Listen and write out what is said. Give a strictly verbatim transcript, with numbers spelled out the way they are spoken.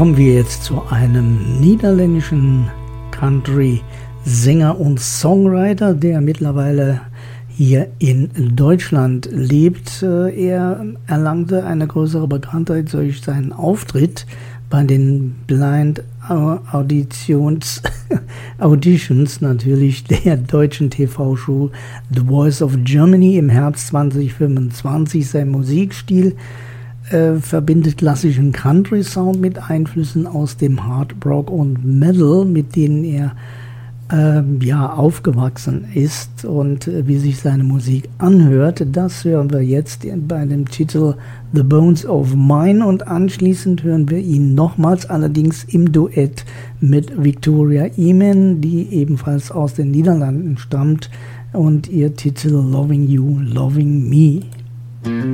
Kommen wir jetzt zu einem niederländischen Country-Sänger und Songwriter, der mittlerweile hier in Deutschland lebt. Er erlangte eine größere Bekanntheit durch seinen Auftritt bei den Blind Auditions, Auditions natürlich der deutschen T V-Show The Voice of Germany im Herbst zwanzig fünfundzwanzig. Sein Musikstil äh, verbindet klassischen Country-Sound mit Einflüssen aus dem Hard Rock und Metal, mit denen er äh, ja, aufgewachsen ist, und äh, wie sich seine Musik anhört, das hören wir jetzt bei dem Titel The Bones of Mine, und anschließend hören wir ihn nochmals, allerdings im Duett mit Victoria Eamon, die ebenfalls aus den Niederlanden stammt, und ihr Titel Loving You, Loving Me.